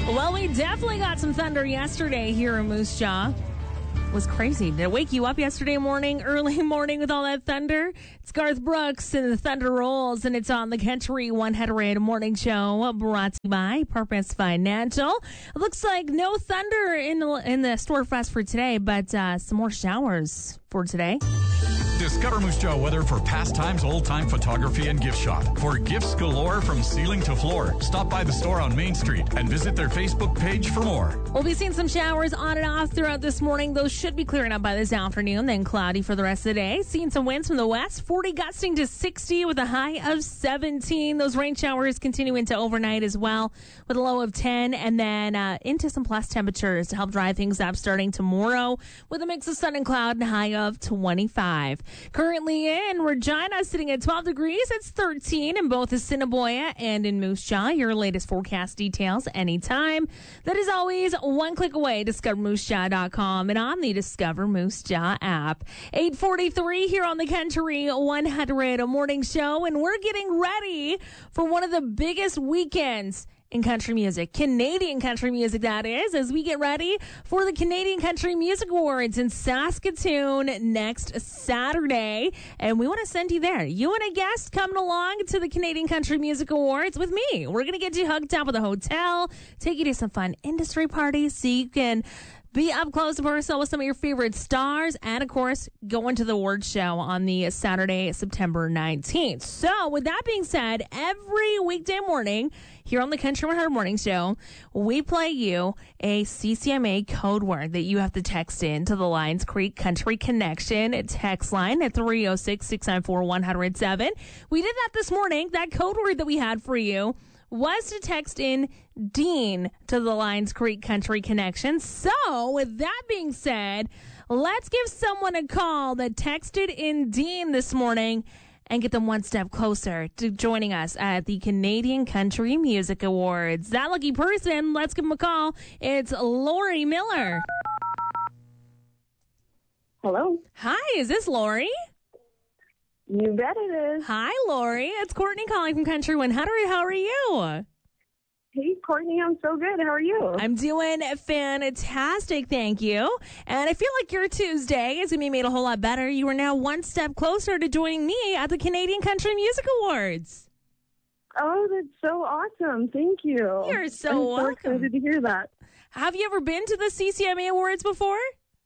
Well, we definitely got some thunder yesterday here in Moose Jaw. It was crazy. Did it wake you up yesterday morning, early morning with all that thunder? It's Garth Brooks and the Thunder Rolls, and it's on the Country 100 Morning Show, brought to you by Purpose Financial. It looks like no thunder in the store for us for today, but some more showers for today. Discover Moose Jaw weather for pastimes, old-time photography, and gift shop. For gifts galore from ceiling to floor, stop by the store on Main Street and visit their Facebook page for more. We'll be seeing some showers on and off throughout this morning. Those should be clearing up by this afternoon, then cloudy for the rest of the day. Seeing some winds from the west, 40 gusting to 60 with a high of 17. Those rain showers continue into overnight as well with a low of 10, and then into some plus temperatures to help dry things up starting tomorrow with a mix of sun and cloud and a high of 25. Currently in Regina, sitting at 12 degrees. It's 13 in both Assiniboia and in Moose Jaw. Your latest forecast details anytime. That is always one click away. DiscoverMooseJaw.com and on the Discover Moose Jaw app. 8:43 here on the Country 100 Morning Show, and we're getting ready for one of the biggest weekends in country music, Canadian country music, that is, as we get ready for the Canadian Country Music Awards in Saskatoon next Saturday. And we want to send you there. You and a guest coming along to the Canadian Country Music Awards with me. We're going to get you hooked up with a hotel, take you to some fun industry parties so you can be up close and personal with some of your favorite stars, and, of course, going to the awards show on the Saturday, September 19th. So, with that being said, every weekday morning here on the Country 100 Morning Show, we play you a CCMA code word that you have to text in to the Lions Creek Country Connection text line at 306-694-107. We did that this morning. That code word that we had for you was to text in Dean to the Lions Creek Country Connection. So, with that being said, let's give someone a call that texted in Dean this morning and get them one step closer to joining us at the Canadian Country Music Awards. That lucky person, let's give him a call. It's Lori Miller. Hello. Hi, is this Lori? You bet it is. Hi, Lori. It's Courtney calling from Country 100. How are you? Hey, Courtney, I'm so good. How are you? I'm doing fantastic, thank you. And I feel like your Tuesday is going to be made a whole lot better. You are now one step closer to joining me at the Canadian Country Music Awards. Oh, that's so awesome. Thank you. You're so I'm welcome. so excited to hear that. Have you ever been to the CCMA Awards before?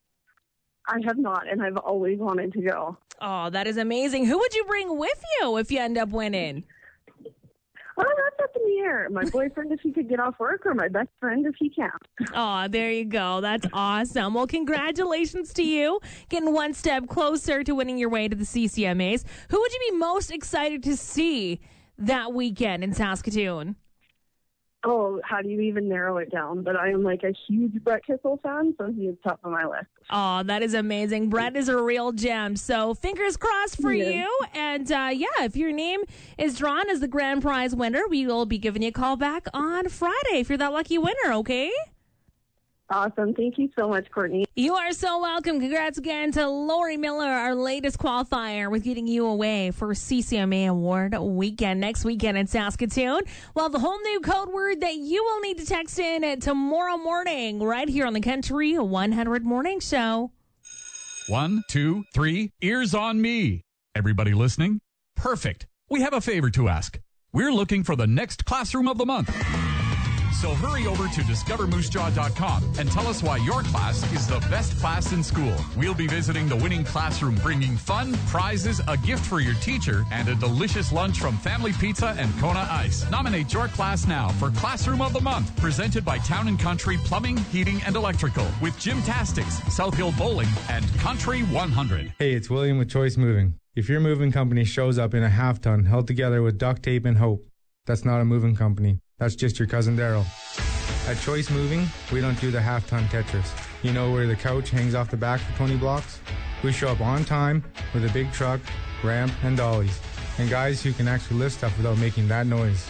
I have not, and I've always wanted to go. Oh, that is amazing. Who would you bring with you if you end up winning? Oh, that's up in the air. My boyfriend, if he could get off work, or my best friend, if he can. Oh, there you go. That's awesome. Well, congratulations to you. Getting one step closer to winning your way to the CCMAs. Who would you be most excited to see that weekend in Saskatoon? Oh, how do you even narrow it down? But I am like a huge Brett Kissel fan, so he is top of my list. Oh, that is amazing. Brett is a real gem. So fingers crossed for you. And if your name is drawn as the grand prize winner, we will be giving you a call back on Friday if you're that lucky winner, okay? Awesome. Thank you so much, Courtney. You are so welcome. Congrats again to Lori Miller, our latest qualifier, with getting you away for CCMA Award weekend next weekend in Saskatoon. Well, the whole new code word that you will need to text in tomorrow morning right here on the Country 100 Morning Show. 1, 2, 3, ears on me. Everybody listening? Perfect. We have a favor to ask. We're looking for the next classroom of the month. So hurry over to DiscoverMooseJaw.com and tell us why your class is the best class in school. We'll be visiting the winning classroom, bringing fun, prizes, a gift for your teacher, and a delicious lunch from Family Pizza and Kona Ice. Nominate your class now for Classroom of the Month, presented by Town & Country Plumbing, Heating, and Electrical, with Gymtastics, South Hill Bowling, and Country 100. Hey, it's William with Choice Moving. If your moving company shows up in a half-ton held together with duct tape and hope, that's not a moving company. That's just your cousin Daryl. At Choice Moving, we don't do the half-ton Tetris. You know where the couch hangs off the back for 20 blocks? We show up on time with a big truck, ramp, and dollies. And guys who can actually lift stuff without making that noise.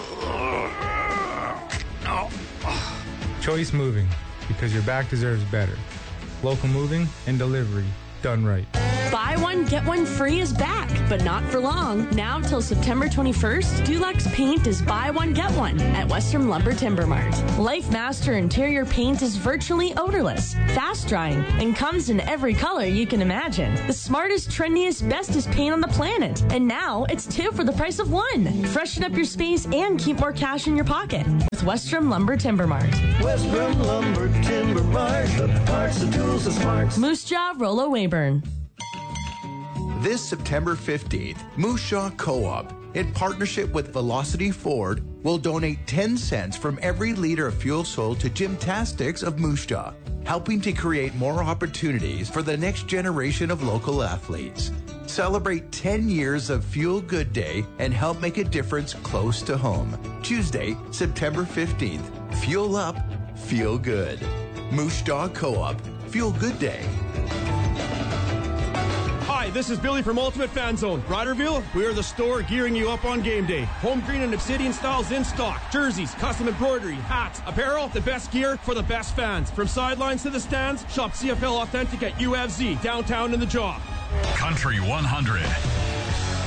Choice Moving, because your back deserves better. Local moving and delivery done right. Buy one, get one free is back, but not for long. Now till September 21st, Dulux Paint is buy one, get one at Western Lumber Timber Mart. Life Master interior paint is virtually odorless, fast drying, and comes in every color you can imagine. The smartest, trendiest, bestest paint on the planet. And now it's 2 for the price of 1. Freshen up your space and keep more cash in your pocket with Western Lumber Timber Mart. Western Lumber Timber Mart, the parts, the tools, the smarts. Moose Jaw, Rollo Weyburn. This September 15th, Moose Jaw Co-op, in partnership with Velocity Ford, will donate 10 cents from every liter of fuel sold to Gymtastics of Moose Jaw, helping to create more opportunities for the next generation of local athletes. Celebrate 10 years of Fuel Good Day and help make a difference close to home. Tuesday, September 15th. Fuel up, feel good. Moose Jaw Co-op, Fuel Good Day. Hi, this is Billy from Ultimate Fan Zone. Riderville, we are the store gearing you up on game day. Home green and obsidian styles in stock. Jerseys, custom embroidery, hats, apparel, the best gear for the best fans. From sidelines to the stands, shop CFL Authentic at UFZ, downtown in the Jaw. Country 100.